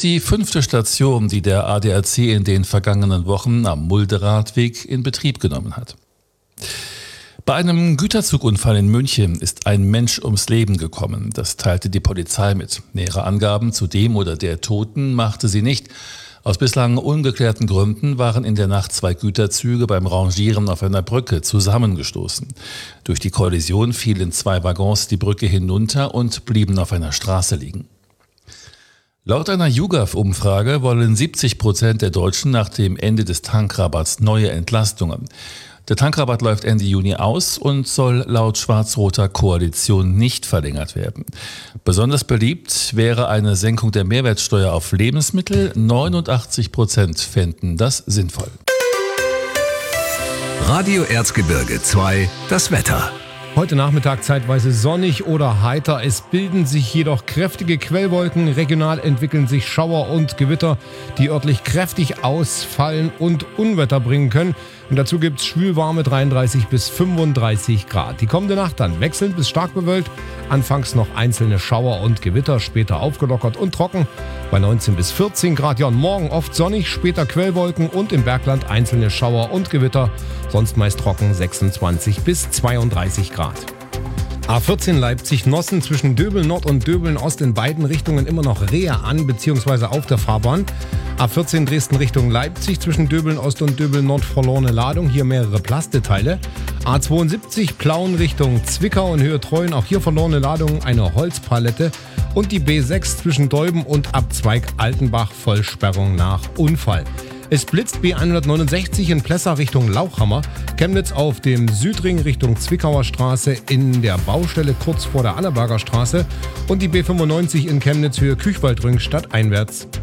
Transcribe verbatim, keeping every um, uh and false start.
ist die fünfte Station, die der A D A C in den vergangenen Wochen am Mulde-Radweg in Betrieb genommen hat. Bei einem Güterzugunfall in München ist ein Mensch ums Leben gekommen. Das teilte die Polizei mit. Nähere Angaben zu dem oder der Toten machte sie nicht. Aus bislang ungeklärten Gründen waren in der Nacht zwei Güterzüge beim Rangieren auf einer Brücke zusammengestoßen. Durch die Kollision fielen zwei Waggons die Brücke hinunter und blieben auf einer Straße liegen. Laut einer YouGov-Umfrage wollen siebzig Prozent der Deutschen nach dem Ende des Tankrabatts neue Entlastungen. Der Tankrabatt läuft Ende Juni aus und soll laut schwarz-roter Koalition nicht verlängert werden. Besonders beliebt wäre eine Senkung der Mehrwertsteuer auf Lebensmittel. neunundachtzig Prozent fänden das sinnvoll. Radio Erzgebirge zwei, das Wetter. Heute Nachmittag zeitweise sonnig oder heiter. Es bilden sich jedoch kräftige Quellwolken. Regional entwickeln sich Schauer und Gewitter, die örtlich kräftig ausfallen und Unwetter bringen können. Und dazu gibt es schwülwarme dreiunddreißig bis fünfunddreißig Grad. Die kommende Nacht dann wechselnd bis stark bewölkt. Anfangs noch einzelne Schauer und Gewitter, später aufgelockert und trocken bei neunzehn bis vierzehn Grad. Ja, und morgen oft sonnig, später Quellwolken und im Bergland einzelne Schauer und Gewitter. Sonst meist trocken sechsundzwanzig bis zweiunddreißig Grad. A vierzehn Leipzig-Nossen zwischen Döbeln Nord und Döbeln Ost in beiden Richtungen immer noch Rehe an bzw. auf der Fahrbahn. A vierzehn Dresden Richtung Leipzig zwischen Döbeln Ost und Döbeln Nord verlorene Ladung, hier mehrere Plasteteile. A zweiundsiebzig Plauen Richtung Zwickau in Höhe Treuen, auch hier verlorene Ladung, eine Holzpalette. Und die B sechs zwischen Deuben und Abzweig Altenbach, Vollsperrung nach Unfall. Es blitzt B hundertneunundsechzig in Plessa Richtung Lauchhammer, Chemnitz auf dem Südring Richtung Zwickauer Straße in der Baustelle kurz vor der Annaberger Straße und die B fünfundneunzig in Chemnitz Höhe Küchwaldring stadteinwärts.